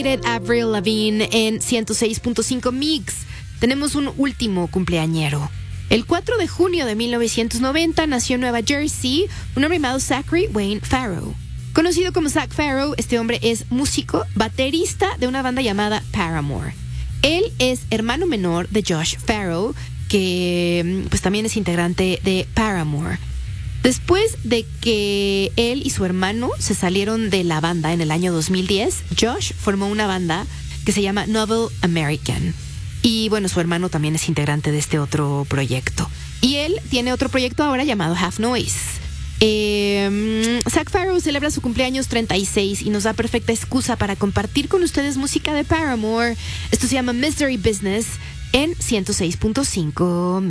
Avril Lavigne en 106.5 Mix. Tenemos un último cumpleañero. El 4 de junio de 1990 nació en Nueva Jersey un hombre llamado Zachary Wayne Farrow. Conocido como Zach Farrow, este hombre es músico, baterista de una banda llamada Paramore. Él es hermano menor de Josh Farrow, que pues también es integrante de Paramore. Después de que él y su hermano se salieron de la banda en el año 2010, Josh formó una banda que se llama Novel American. Y bueno, su hermano también es integrante de este otro proyecto. Y él tiene otro proyecto ahora llamado Half Noise. Zach Farrow celebra su cumpleaños 36 y nos da perfecta excusa para compartir con ustedes música de Paramore. Esto se llama Mystery Business en 106.5.